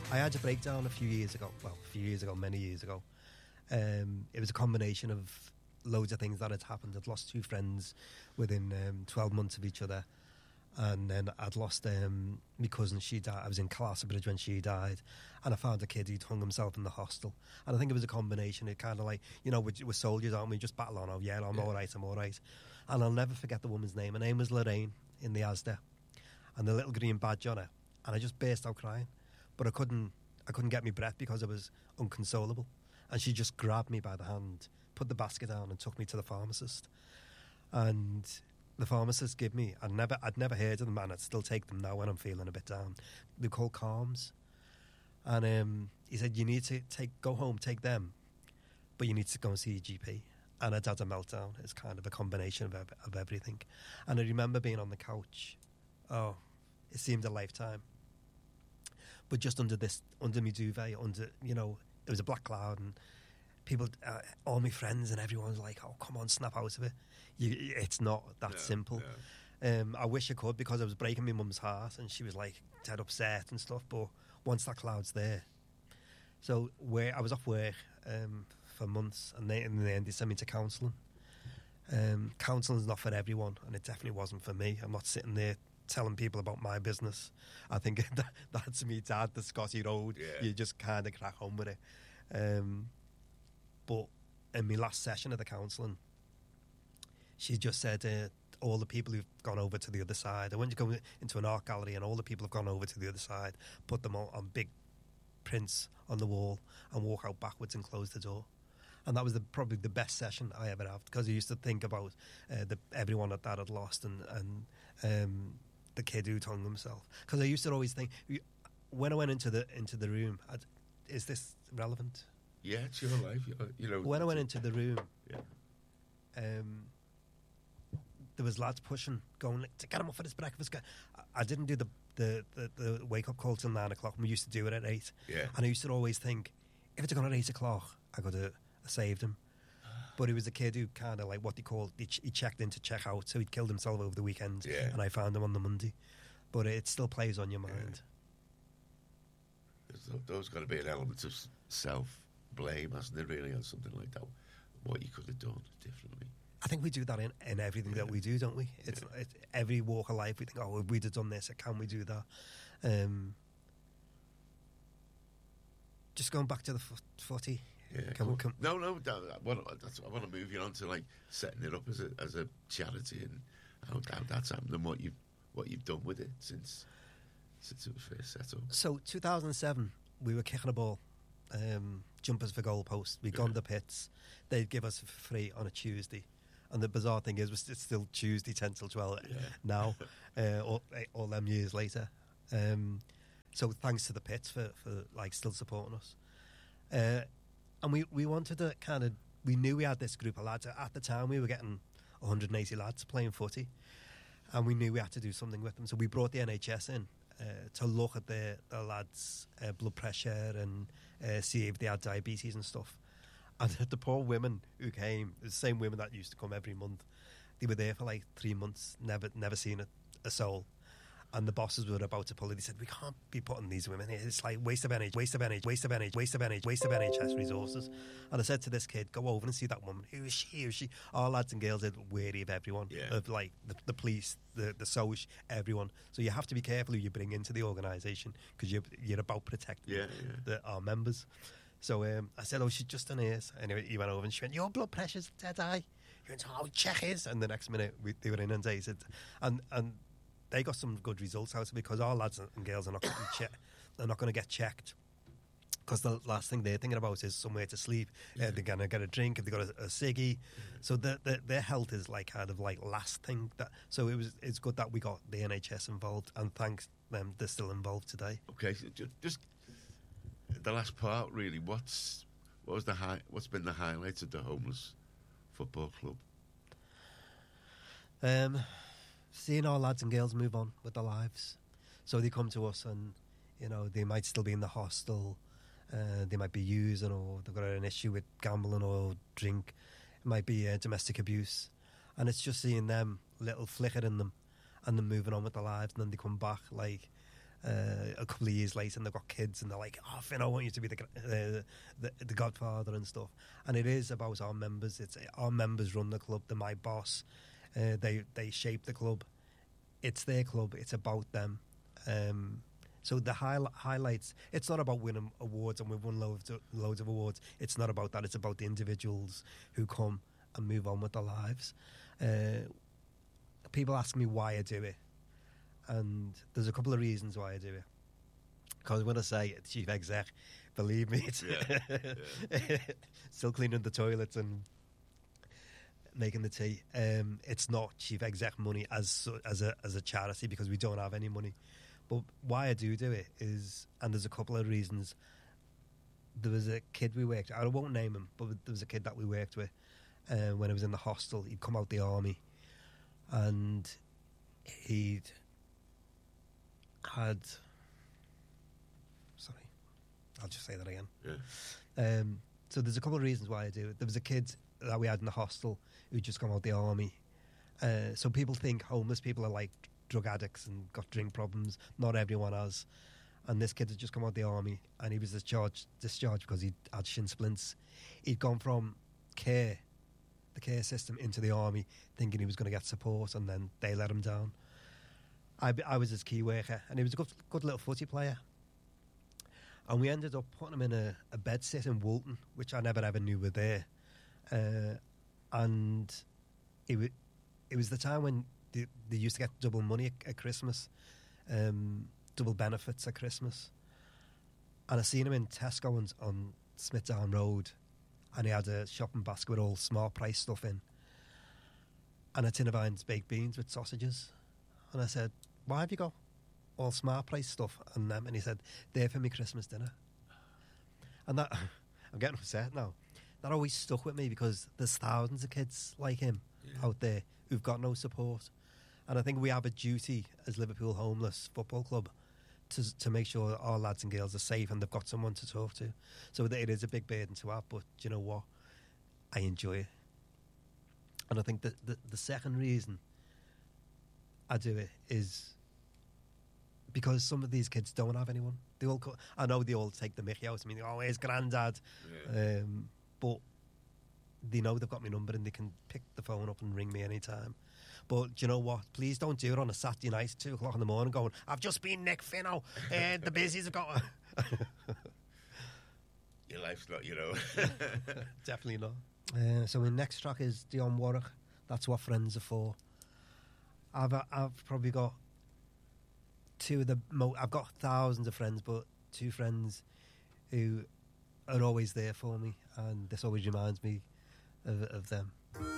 I had a breakdown a few years ago. Well, many years ago. It was a combination of loads of things that had happened. I'd lost 2 friends within 12 months of each other. And then I'd lost my cousin. She died. I was in Castlebrigde when she died, and I found a kid who'd hung himself in the hostel. And I think it was a combination. It kind of like, you know, we're soldiers, aren't we? Just battle on. Oh yeah, I'm all right. And I'll never forget the woman's name. Her name was Lorraine in the Asda, and the little green badge on her. And I just burst out crying, but I couldn't get my breath because I was inconsolable. And she just grabbed me by the hand, put the basket down, and took me to the pharmacist. And the pharmacist gave me, I'd never heard of them, and I'd still take them now when I'm feeling a bit down. They're called Calms. And he said, you need to go home, take them, but you need to go and see your GP. And I'd had a meltdown. It's kind of a combination of everything. And I remember being on the couch. Oh, it seemed a lifetime. But just under my duvet, it was a black cloud, and people, all my friends and everyone was like, oh, come on, snap out of it. It's not that simple. Yeah. I wish I could, because I was breaking my mum's heart, and she was like dead upset and stuff, but once that cloud's there. So I was off work for months, and in the end they sent me to counselling. Counselling's not for everyone, and it definitely wasn't for me. I'm not sitting there telling people about my business. I think that's me dad, the Scotty Road. Yeah. You just kind of crack on with it. But in my last session of the counselling, she just said, all the people who've gone over to the other side, I want you to go into an art gallery, and all the people have gone over to the other side, put them all on big prints on the wall, and walk out backwards and close the door. And that was probably the best session I ever had, because I used to think about everyone that Dad had lost, and the kid who'd hung himself. Because I used to always think, when I went into the room, is this relevant? Yeah, it's your life. When I went into the room, yeah. There was lads pushing, going to get him up for his breakfast. I didn't do the wake up call till 9 o'clock. We used to do it at 8. Yeah. And I used to always think, if it's gone at 8 o'clock, I saved him. But he was a kid who kind of like what they call, he checked in to check out, so he'd killed himself over the weekend. Yeah. And I found him on the Monday. But it still plays on your mind. Yeah. There's got to be an element of self-blame, hasn't there, really, on something like that? What you could have done differently. I think we do that in everything that we do, don't we? It's every walk of life we think, oh, if we'd have done this, can we do that? Just going back to the footy. Yeah, No, I want to move you on to like setting it up as a charity, and how that's happened, and what you've done with it since it was first set up. So 2007, we were kicking a ball, jumpers for goalposts. We'd gone to the pits. They'd give us for free on a Tuesday. And the bizarre thing is, it's still Tuesday 10 till 12 now, all them years later. So thanks to the pits for like still supporting us. And we wanted to kind of, we knew we had this group of lads. At the time, we were getting 180 lads playing footy, and we knew we had to do something with them. So we brought the NHS in to look at the lads' blood pressure and see if they had diabetes and stuff. And the poor women who came, the same women that used to come every month, they were there for like 3 months, never seen a soul. And the bosses were about to pull it. They said, we can't be putting these women here. It's like waste of NHS resources. And I said to this kid, go over and see that woman. Who is she? Our lads and girls are wary of everyone, of like the police, the social, everyone. So you have to be careful who you bring into the organisation, because you're about protecting our members. So I said, oh, she's just on ears. Anyway, he went over and she went, your blood pressure's dead high. He went, oh, check his. And the next minute, they were inundated. And they got some good results out of it, because our lads and girls are not going to get checked. Because the last thing they're thinking about is somewhere to sleep. They're going to get a drink if they got a ciggy. So their health is like kind of like last thing. So it's good that we got the NHS involved, and thanks them, they're still involved today. Okay, so just the last part, really. What's been the highlights of the Homeless Football Club? Seeing our lads and girls move on with their lives. So they come to us, and they might still be in the hostel, they might be using, or they've got an issue with gambling or drink. It might be domestic abuse, and it's just seeing them, little flicker in them, and them moving on with their lives, and then they come back like a couple of years later, and they've got kids, and they're like, "Oh, Finn, I want you to be the godfather and stuff." And it is about our members. It's our members run the club. They're my boss. They shape the club. It's their club. It's about them. So the highlights. It's not about winning awards, and we've won loads of awards. It's not about that. It's about the individuals who come and move on with their lives. People ask me why I do it, and there's a couple of reasons why I do it. Because when I say chief exec, believe me, it's still cleaning the toilets and making the tea. It's not chief exec money as a charity, because we don't have any money. But why I do it is, and there's a couple of reasons. There was a kid we worked with, I won't name him, but there was a kid that we worked with when I was in the hostel. He'd come out the army, and he'd had... Sorry, I'll just say that again. Yeah. So there's a couple of reasons why I do it. There was a kid that we had in the hostel who'd just come out the army. So people think homeless people are like drug addicts and got drink problems. Not everyone has. And this kid had just come out the army, and he was discharged because he had shin splints. He'd gone from the care system, into the army, thinking he was going to get support, and then they let him down. I was his key worker, and he was a good little footy player. And we ended up putting him in a bed sit in Woolton, which I never ever knew were there. And it was the time when they used to get double money at Christmas, double benefits at Christmas. And I seen him in Tesco on Smithdown Road, and he had a shopping basket with all smart price stuff in, and a tin of Heinz baked beans with sausages. And I said, "Why have you got all smart price stuff and them?" And he said, "They're for me Christmas dinner." And that, I'm getting upset now. That always stuck with me, because there's thousands of kids like him out there who've got no support. And I think we have a duty as Liverpool Homeless Football Club to make sure our lads and girls are safe and they've got someone to talk to. So it is a big burden to have, but do you know what? I enjoy it. And I think that the second reason I do it is because some of these kids don't have anyone. I know they all take the mickey out. I mean, "Oh, here's Grandad." Yeah. But they know they've got my number and they can pick the phone up and ring me anytime. But do you know what? Please don't do it on a Saturday night, 2 o'clock in the morning, going, "I've just been Nick Finno. The busies have got..." Your life's not, Definitely not. So my next track is Dionne Warwick. That's What Friends Are For. I've probably got I've got thousands of friends, but two friends who are always there for me, and this always reminds me of them.